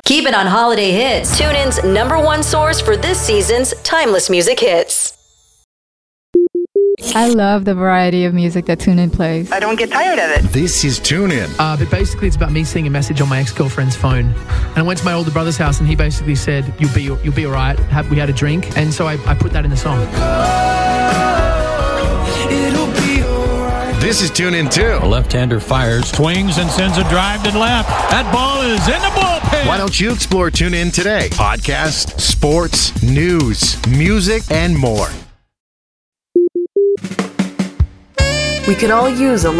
Keep it on Holiday Hits, TuneIn's #1 source for this season's timeless music hits. I love the variety of music that TuneIn plays. I don't get tired of it. This is TuneIn. But basically, it's about me seeing a message on my ex-girlfriend's phone. And I went to my older brother's house, and he basically said, you'll be all right. We had a drink. And so I put that in the song. This is TuneIn too. A left-hander fires, swings, and sends a drive to left. That ball is in the bullpen. Why don't you explore TuneIn today? Podcasts, sports, news, music, and more. We could all use a